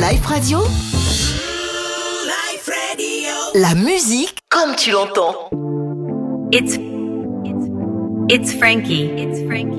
Life Radio. Life Radio. La musique comme tu l'entends. It's Frankie.